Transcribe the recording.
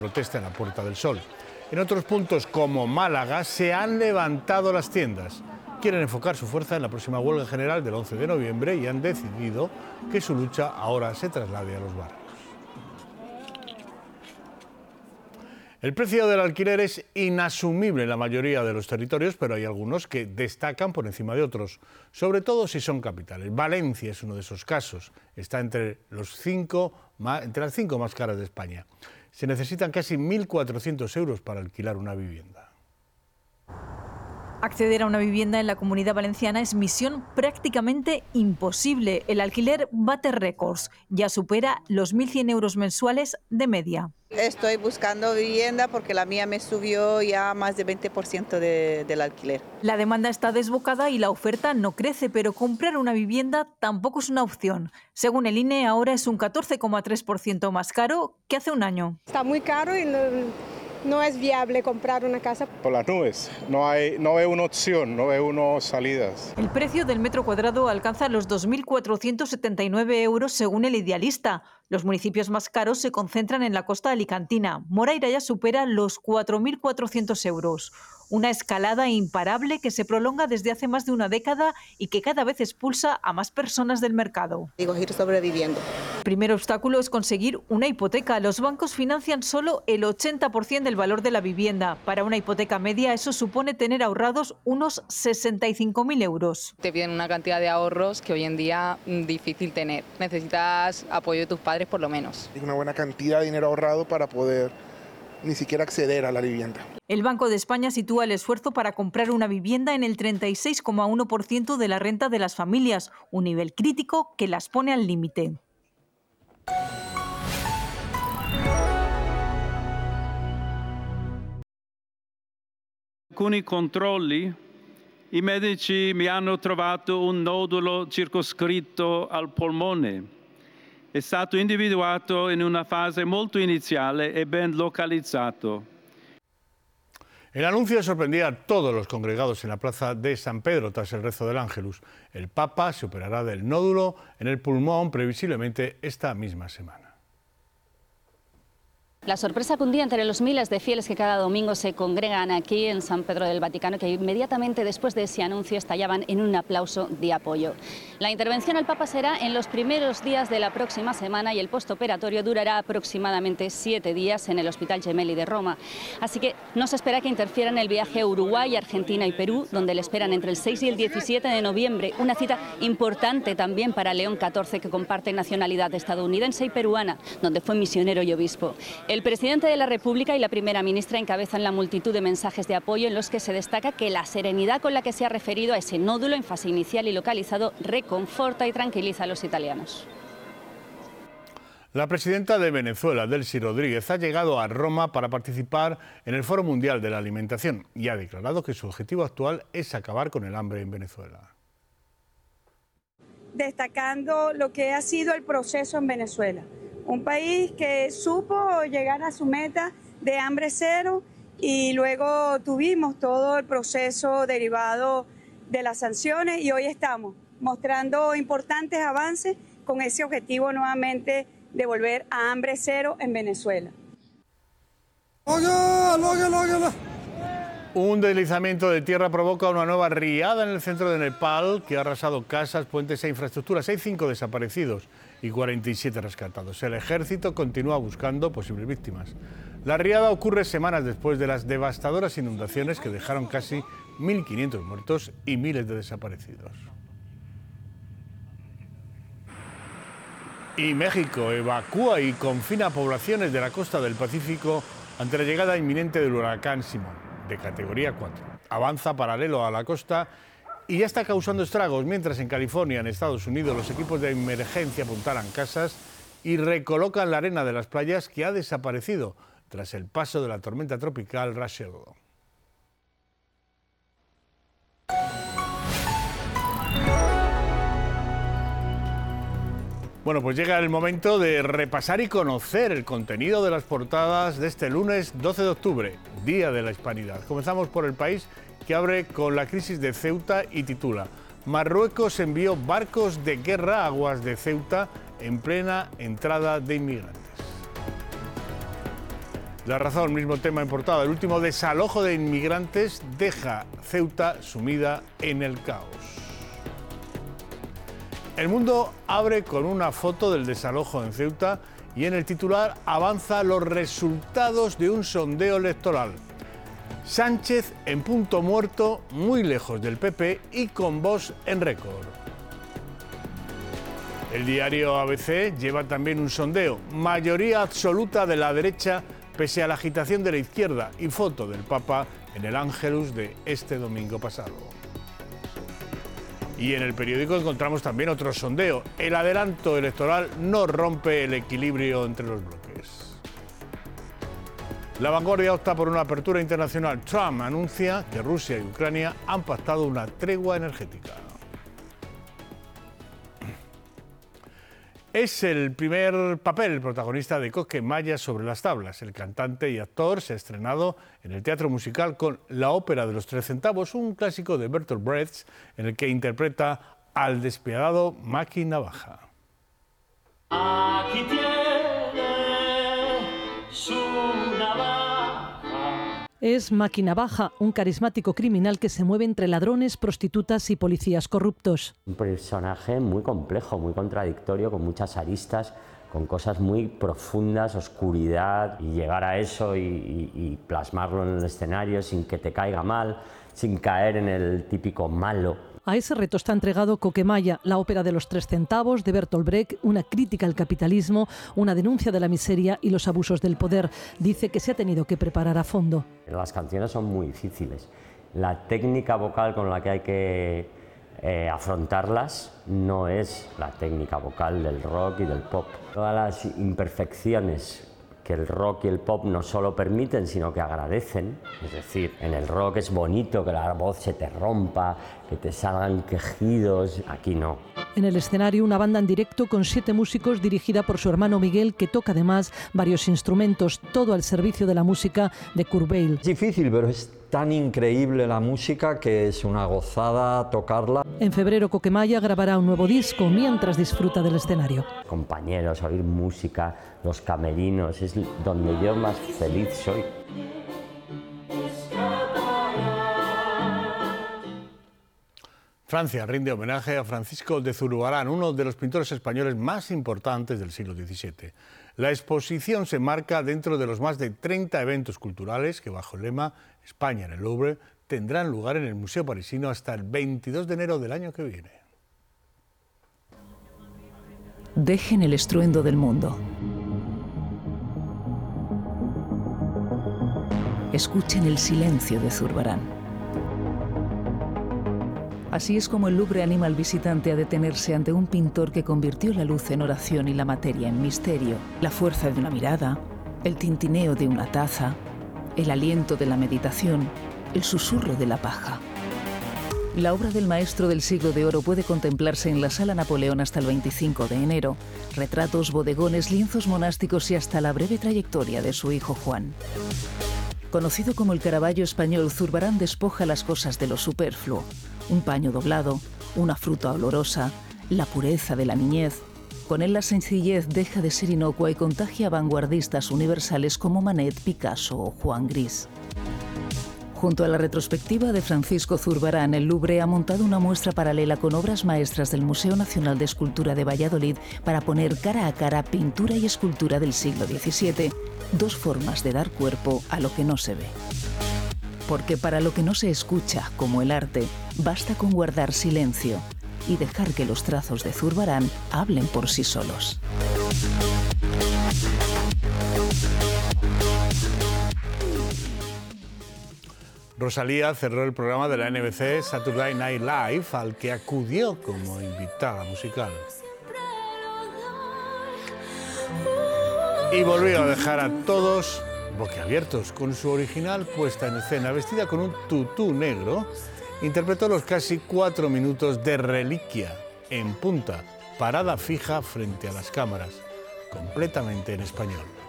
Protesta en la Puerta del Sol. En otros puntos, como Málaga, se han levantado las tiendas. Quieren enfocar su fuerza en la próxima huelga general del 11 de noviembre y han decidido que su lucha ahora se traslade a los barrios. El precio del alquiler es inasumible en la mayoría de los territorios, pero hay algunos que destacan por encima de otros, sobre todo si son capitales. Valencia es uno de esos casos, está entre las 5 más caras de España. Se necesitan casi 1.400 euros para alquilar una vivienda. Acceder a una vivienda en la Comunidad Valenciana es misión prácticamente imposible. El alquiler bate récords, ya supera los 1.100 euros mensuales de media. Estoy buscando vivienda porque la mía me subió ya más de 20% del alquiler. La demanda está desbocada y la oferta no crece, pero comprar una vivienda tampoco es una opción. Según el INE, ahora es un 14,3% más caro que hace un año. Está muy caro y no es viable comprar una casa. Por las nubes, no veo una opción, no veo unas salidas. El precio del metro cuadrado alcanza los 2.479 euros según el Idealista. Los municipios más caros se concentran en la costa alicantina. Moraira ya supera los 4.400 euros. Una escalada imparable que se prolonga desde hace más de una década y que cada vez expulsa a más personas del mercado. Digo, ir sobreviviendo. El primer obstáculo es conseguir una hipoteca. Los bancos financian solo el 80% del valor de la vivienda. Para una hipoteca media eso supone tener ahorrados unos 65.000 euros. Te piden una cantidad de ahorros que hoy en día es difícil tener. Necesitas apoyo de tus padres por lo menos. Una buena cantidad de dinero ahorrado para poder ni siquiera acceder a la vivienda. El Banco de España sitúa el esfuerzo para comprar una vivienda en el 36,1% de la renta de las familias, un nivel crítico que las pone al límite. Alcuni controlli, i medici mi hanno trovato un nodulo circoscritto al polmone. È stato individuato in una fase molto iniziale e ben localizzato. El anuncio sorprendía a todos los congregados en la plaza de San Pedro tras el rezo del Ángelus. El Papa se operará del nódulo en el pulmón previsiblemente esta misma semana. La sorpresa cundía entre los miles de fieles que cada domingo se congregan aquí en San Pedro del Vaticano, que inmediatamente después de ese anuncio estallaban en un aplauso de apoyo. La intervención al Papa será en los primeros días de la próxima semana y el postoperatorio durará aproximadamente 7 días en el Hospital Gemelli de Roma. Así que no se espera que interfiera en el viaje a Uruguay, Argentina y Perú, donde le esperan entre el 6 y el 17 de noviembre. Una cita importante también para León XIV, que comparte nacionalidad estadounidense y peruana, donde fue misionero y obispo. El presidente de la República y la primera ministra encabezan la multitud de mensajes de apoyo en los que se destaca que la serenidad con la que se ha referido a ese nódulo en fase inicial y localizado reconforta y tranquiliza a los italianos. La presidenta de Venezuela, Delcy Rodríguez, ha llegado a Roma para participar en el Foro Mundial de la Alimentación y ha declarado que su objetivo actual es acabar con el hambre en Venezuela. Destacando lo que ha sido el proceso en Venezuela. Un país que supo llegar a su meta de hambre cero y luego tuvimos todo el proceso derivado de las sanciones y hoy estamos mostrando importantes avances con ese objetivo nuevamente de volver a hambre cero en Venezuela. Un deslizamiento de tierra provoca una nueva riada en el centro de Nepal que ha arrasado casas, puentes e infraestructuras. Hay 5 desaparecidos y 47 rescatados. El ejército continúa buscando posibles víctimas. La riada ocurre semanas después de las devastadoras inundaciones que dejaron casi 1.500 muertos y miles de desaparecidos. Y México evacúa y confina poblaciones de la costa del Pacífico ante la llegada inminente del huracán Simón, de categoría 4. Avanza paralelo a la costa y ya está causando estragos, mientras en California, en Estados Unidos, los equipos de emergencia apuntalan casas y recolocan la arena de las playas que ha desaparecido tras el paso de la tormenta tropical Rachel. Bueno, pues llega el momento de repasar y conocer el contenido de las portadas de este lunes 12 de octubre, Día de la Hispanidad. Comenzamos por El País, que abre con la crisis de Ceuta y titula: Marruecos envió barcos de guerra a aguas de Ceuta en plena entrada de inmigrantes. La Razón, mismo tema en portada. El último desalojo de inmigrantes deja Ceuta sumida en el caos. El Mundo abre con una foto del desalojo en Ceuta y en el titular avanza los resultados de un sondeo electoral. Sánchez en punto muerto, muy lejos del PP y con Vox en récord. El diario ABC lleva también un sondeo. Mayoría absoluta de la derecha pese a la agitación de la izquierda y foto del Papa en el Ángelus de este domingo pasado. Y en el periódico encontramos también otro sondeo. El adelanto electoral no rompe el equilibrio entre los bloques. La Vanguardia opta por una apertura internacional. Trump anuncia que Rusia y Ucrania han pactado una tregua energética. Es el primer papel protagonista de Coquemaya sobre las tablas. El cantante y actor se ha estrenado en el teatro musical con La ópera de los 3 centavos, un clásico de Bertolt Brecht, en el que interpreta al despiadado Maki Navaja. Aquí tiene su navaja. Es Maki Navaja, un carismático criminal que se mueve entre ladrones, prostitutas y policías corruptos. Un personaje muy complejo, muy contradictorio, con muchas aristas, con cosas muy profundas, oscuridad, y llegar a eso y plasmarlo en el escenario sin que te caiga mal, sin caer en el típico malo. A ese reto está entregado Coquemaya, la ópera de los 3 centavos de Bertolt Brecht, una crítica al capitalismo, una denuncia de la miseria y los abusos del poder. Dice que se ha tenido que preparar a fondo. Las canciones son muy difíciles. La técnica vocal con la que hay que afrontarlas no es la técnica vocal del rock y del pop. Todas las imperfecciones que el rock y el pop no solo permiten, sino que agradecen. Es decir, en el rock es bonito que la voz se te rompa, que te salgan quejidos, aquí no. En el escenario, una banda en directo con 7 músicos dirigida por su hermano Miguel, que toca además varios instrumentos, todo al servicio de la música de Kurt Weill. Es difícil, pero es tan increíble la música que es una gozada tocarla. En febrero, Coquemaya grabará un nuevo disco mientras disfruta del escenario. Compañeros, oír música, los camerinos, es donde yo más feliz soy. Francia rinde homenaje a Francisco de Zurbarán, uno de los pintores españoles más importantes del siglo XVII. La exposición se marca dentro de los más de 30 eventos culturales que, bajo el lema España en el Louvre, tendrán lugar en el Museo Parisino hasta el 22 de enero del año que viene. Dejen el estruendo del mundo. Escuchen el silencio de Zurbarán. Así es como el Louvre anima al visitante a detenerse ante un pintor que convirtió la luz en oración y la materia en misterio, la fuerza de una mirada, el tintineo de una taza, el aliento de la meditación, el susurro de la paja. La obra del maestro del siglo de oro puede contemplarse en la Sala Napoleón hasta el 25 de enero. Retratos, bodegones, lienzos monásticos y hasta la breve trayectoria de su hijo Juan. Conocido como el Caravaggio español, Zurbarán despoja las cosas de lo superfluo. Un paño doblado, una fruta olorosa, la pureza de la niñez. Con él la sencillez deja de ser inocua y contagia a vanguardistas universales como Manet, Picasso o Juan Gris. Junto a la retrospectiva de Francisco Zurbarán, el Louvre ha montado una muestra paralela con obras maestras del Museo Nacional de Escultura de Valladolid para poner cara a cara pintura y escultura del siglo XVII, dos formas de dar cuerpo a lo que no se ve. Porque para lo que no se escucha, como el arte, basta con guardar silencio y dejar que los trazos de Zurbarán hablen por sí solos. Rosalía cerró el programa de la NBC Saturday Night Live, al que acudió como invitada musical. Y volvió a dejar a todos boquiabiertos con su original puesta en escena. Vestida con un tutú negro, interpretó los casi 4 minutos de Reliquia, en punta, parada fija frente a las cámaras, completamente en español.